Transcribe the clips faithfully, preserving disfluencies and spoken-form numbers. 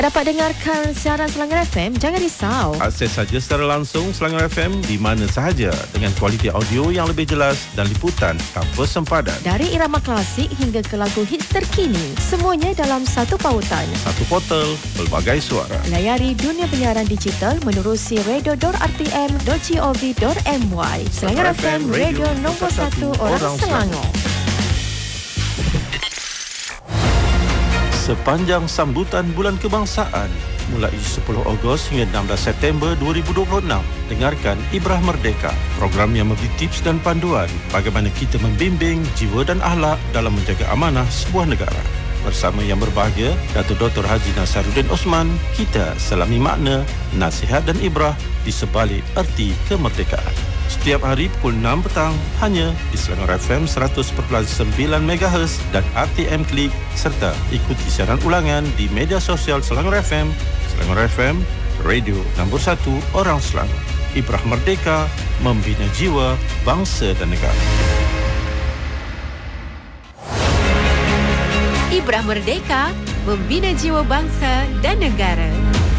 Dapat dengarkan siaran Selangor F M? Jangan risau. Akses saja secara langsung Selangor F M di mana sahaja dengan kualiti audio yang lebih jelas dan liputan tanpa sempadan. Dari irama klasik hingga ke lagu hits terkini, semuanya dalam satu pautan. Satu portal, pelbagai suara. Layari dunia penyiaran digital menerusi radio dot r t m dot gov dot m y. Selangor F M, radio nombor satu orang Selangor. Sepanjang sambutan Bulan Kebangsaan mulai sepuluh Ogos hingga enam belas September dua ribu dua puluh enam, dengarkan Ibrah Merdeka, program yang memberi tips dan panduan bagaimana kita membimbing jiwa dan akhlak dalam menjaga amanah sebuah negara. Bersama yang berbahagia, Datuk Doktor Haji Nasaruddin Osman, kita selami makna, nasihat dan ibrah di sebalik erti kemerdekaan. Setiap hari pukul enam petang hanya di Selangor F M seratus perpuluhan sembilan megahertz dan R T M Klik, serta ikuti siaran ulangan di media sosial Selangor F M, Selangor F M, radio nombor satu orang Selangor. Ibrah Merdeka, membina jiwa, bangsa dan negara. Ibrah Merdeka, membina jiwa bangsa dan negara.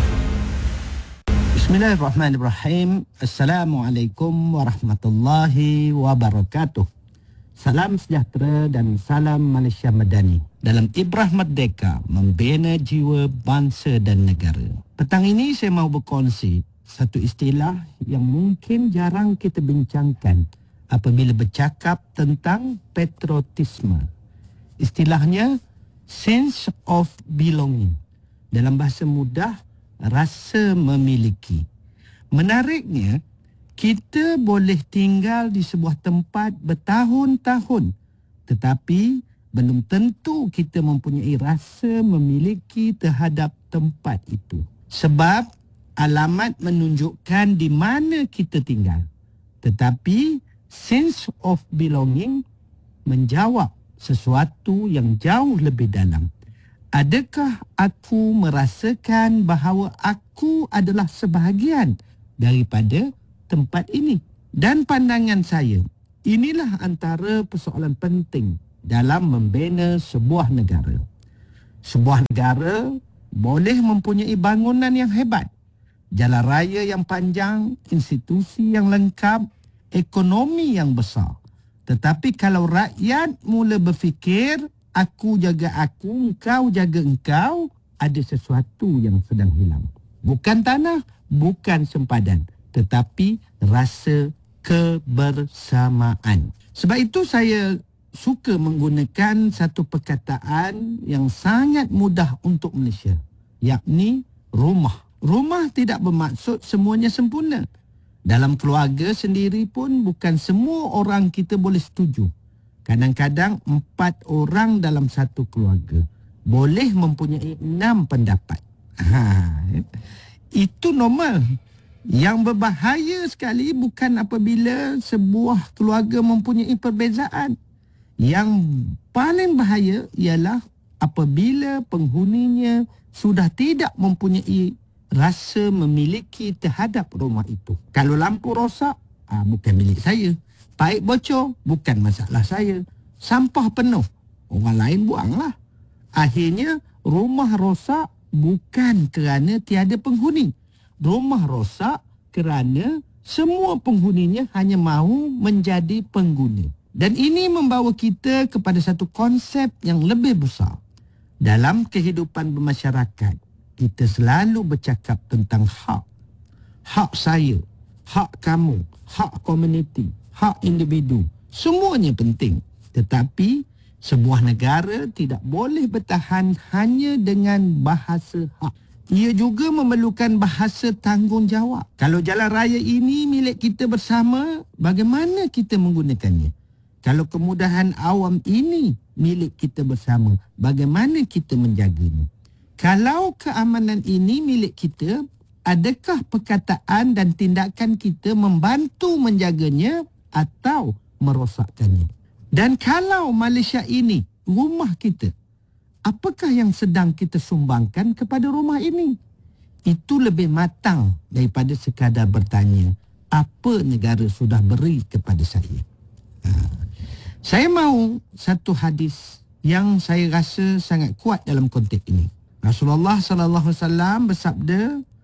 Bismillahirrahmanirrahim. Assalamualaikum warahmatullahi wabarakatuh. Salam sejahtera dan salam Malaysia Madani. Dalam Ibrah Merdeka, membina jiwa bangsa dan negara. Petang ini saya mahu berkongsi satu istilah yang mungkin jarang kita bincangkan apabila bercakap tentang patriotisme. Istilahnya sense of belonging. Dalam bahasa mudah, rasa memiliki. Menariknya, kita boleh tinggal di sebuah tempat bertahun-tahun, tetapi belum tentu kita mempunyai rasa memiliki terhadap tempat itu. Sebab alamat menunjukkan di mana kita tinggal. Tetapi sense of belonging menjawab sesuatu yang jauh lebih dalam. Adakah aku merasakan bahawa aku adalah sebahagian daripada tempat ini? Dan pandangan saya, inilah antara persoalan penting dalam membina sebuah negara. Sebuah negara boleh mempunyai bangunan yang hebat, jalan raya yang panjang, institusi yang lengkap, ekonomi yang besar. Tetapi kalau rakyat mula berfikir, aku jaga aku, engkau jaga engkau, ada sesuatu yang sedang hilang. Bukan tanah, bukan sempadan, tetapi rasa kebersamaan. Sebab itu saya suka menggunakan satu perkataan yang sangat mudah untuk Malaysia, yakni rumah. Rumah tidak bermaksud semuanya sempurna. Dalam keluarga sendiri pun bukan semua orang kita boleh setuju. Kadang-kadang empat orang dalam satu keluarga boleh mempunyai enam pendapat. Ha, itu normal. Yang berbahaya sekali bukan apabila sebuah keluarga mempunyai perbezaan. Yang paling bahaya ialah apabila penghuninya sudah tidak mempunyai rasa memiliki terhadap rumah itu. Kalau lampu rosak, ah, bukan milik saya. Paip bocor, bukan masalah saya. Sampah penuh, orang lain buanglah. Akhirnya, rumah rosak bukan kerana tiada penghuni. Rumah rosak kerana semua penghuninya hanya mahu menjadi pengguna. Dan ini membawa kita kepada satu konsep yang lebih besar. Dalam kehidupan bermasyarakat, kita selalu bercakap tentang hak. Hak saya, hak kamu, hak komuniti, hak individu. Semuanya penting. Tetapi sebuah negara tidak boleh bertahan hanya dengan bahasa hak. Ia juga memerlukan bahasa tanggungjawab. Kalau jalan raya ini milik kita bersama, bagaimana kita menggunakannya? Kalau kemudahan awam ini milik kita bersama, bagaimana kita menjaganya? Kalau keamanan ini milik kita, adakah perkataan dan tindakan kita membantu menjaganya atau merosakkannya? Dan kalau Malaysia ini rumah kita, apakah yang sedang kita sumbangkan kepada rumah ini? Itu lebih matang daripada sekadar bertanya, apa negara sudah beri kepada saya? Ha. Saya mahu satu hadis yang saya rasa sangat kuat dalam konteks ini. Rasulullah sallallahu alaihi wasallam bersabda,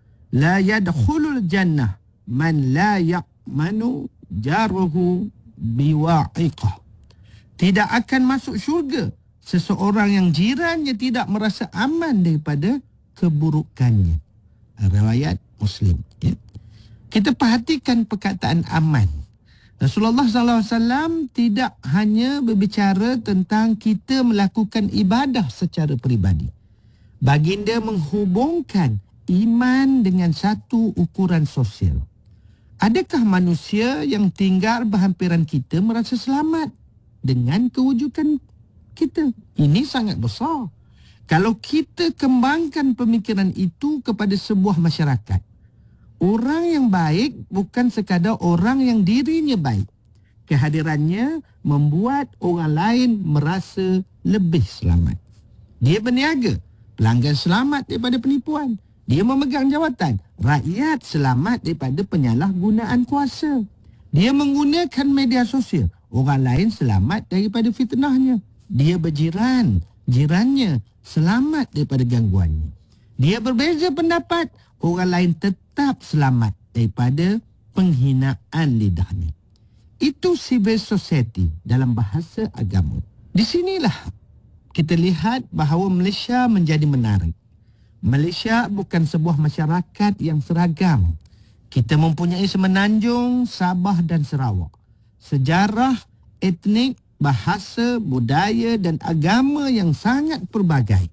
la yadkhulul jannah man la ya'manu jaruhu biwa'iqah. Tidak akan masuk syurga seseorang yang jirannya tidak merasa aman daripada keburukannya. Riwayat Muslim. Ya. Kita perhatikan perkataan aman. Rasulullah sallallahu alaihi wasallam tidak hanya berbicara tentang kita melakukan ibadah secara peribadi. Baginda menghubungkan iman dengan satu ukuran sosial. Adakah manusia yang tinggal berhampiran kita merasa selamat dengan kewujudan kita? Ini sangat besar. Kalau kita kembangkan pemikiran itu kepada sebuah masyarakat, orang yang baik bukan sekadar orang yang dirinya baik. Kehadirannya membuat orang lain merasa lebih selamat. Dia berniaga, pelanggan selamat daripada penipuan. Dia memegang jawatan, rakyat selamat daripada penyalahgunaan kuasa. Dia menggunakan media sosial, orang lain selamat daripada fitnahnya. Dia berjiran, jirannya selamat daripada gangguannya. Dia berbeza pendapat, orang lain tetap selamat daripada penghinaan lidahnya. Itu civil society dalam bahasa agama. Di sinilah kita lihat bahawa Malaysia menjadi menarik. Malaysia bukan sebuah masyarakat yang seragam. Kita mempunyai Semenanjung, Sabah dan Sarawak. Sejarah, etnik, bahasa, budaya dan agama yang sangat pelbagai.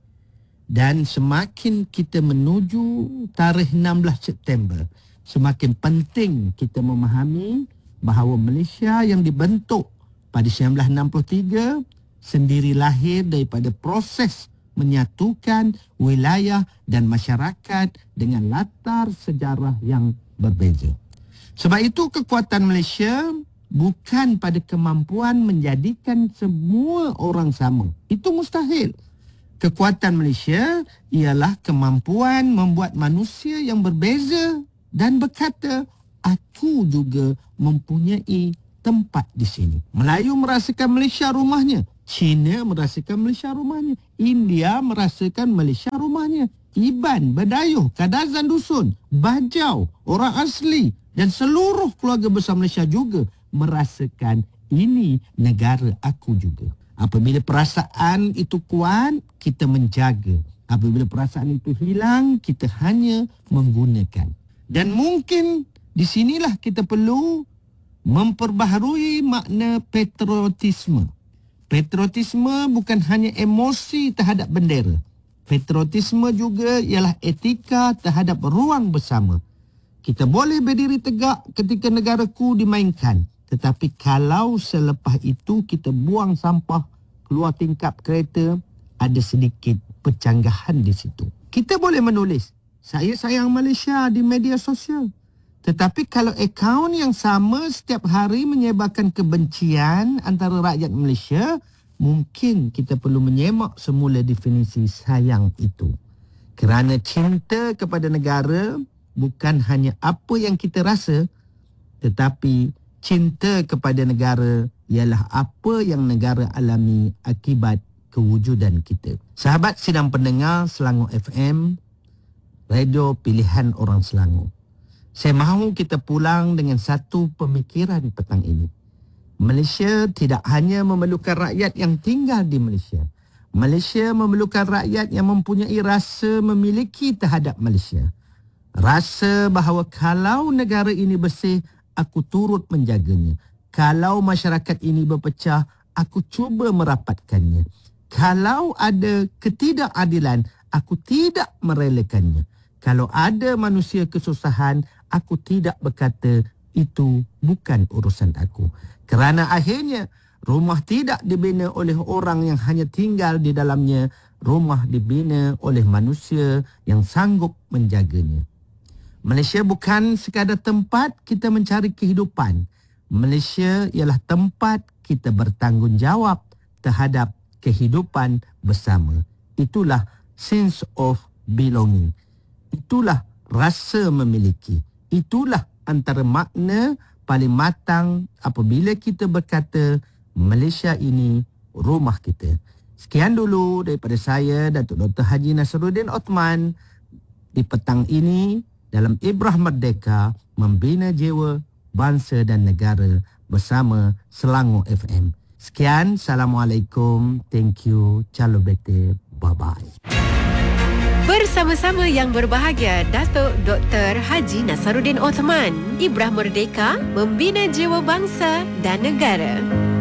Dan semakin kita menuju tarikh enam belas September, semakin penting kita memahami bahawa Malaysia yang dibentuk pada seribu sembilan ratus enam puluh tiga sendiri lahir daripada proses menyatukan wilayah dan masyarakat dengan latar sejarah yang berbeza. Sebab itu kekuatan Malaysia bukan pada kemampuan menjadikan semua orang sama. Itu mustahil. Kekuatan Malaysia ialah kemampuan membuat manusia yang berbeza dan berkata, aku juga mempunyai tempat di sini. Melayu merasakan Malaysia rumahnya. Cina merasakan Malaysia rumahnya. India merasakan Malaysia rumahnya. Iban, Bedayuh, Kadazan Dusun, Bajau, orang asli dan seluruh keluarga besar Malaysia juga merasakan ini negara aku juga. Apabila perasaan itu kuat, kita menjaga. Apabila perasaan itu hilang, kita hanya menggunakan. Dan mungkin di sinilah kita perlu memperbaharui makna patriotisme. Patriotisme bukan hanya emosi terhadap bendera. Patriotisme juga ialah etika terhadap ruang bersama. Kita boleh berdiri tegak ketika negaraku dimainkan. Tetapi kalau selepas itu kita buang sampah keluar tingkap kereta, ada sedikit percanggahan di situ. Kita boleh menulis, saya sayang Malaysia di media sosial. Tetapi kalau akaun yang sama setiap hari menyebarkan kebencian antara rakyat Malaysia, mungkin kita perlu menyemak semula definisi sayang itu. Kerana cinta kepada negara bukan hanya apa yang kita rasa, tetapi cinta kepada negara ialah apa yang negara alami akibat kewujudan kita. Sahabat sidang pendengar Selangor F M, radio pilihan orang Selangor. Saya mahu kita pulang dengan satu pemikiran petang ini. Malaysia tidak hanya memerlukan rakyat yang tinggal di Malaysia. Malaysia memerlukan rakyat yang mempunyai rasa memiliki terhadap Malaysia. Rasa bahawa kalau negara ini bersih, aku turut menjaganya. Kalau masyarakat ini berpecah, aku cuba merapatkannya. Kalau ada ketidakadilan, aku tidak merelakannya. Kalau ada manusia kesusahan, aku tidak berkata itu bukan urusan aku. Kerana akhirnya rumah tidak dibina oleh orang yang hanya tinggal di dalamnya. Rumah dibina oleh manusia yang sanggup menjaganya. Malaysia bukan sekadar tempat kita mencari kehidupan. Malaysia ialah tempat kita bertanggungjawab terhadap kehidupan bersama. Itulah sense of belonging. Itulah rasa memiliki. Itulah antara makna paling matang apabila kita berkata Malaysia ini rumah kita. Sekian dulu daripada saya, Datuk Doktor Haji Nasruddin Othman, di petang ini dalam Ibrah Merdeka, Membina Jiwa, Bangsa dan Negara bersama Selangor F M. Sekian, Assalamualaikum, thank you, Calo Bete, bye-bye. Bersama-sama yang berbahagia, Datuk Doktor Haji Nasruddin Othman, Ibrah Merdeka, Membina Jiwa Bangsa dan Negara.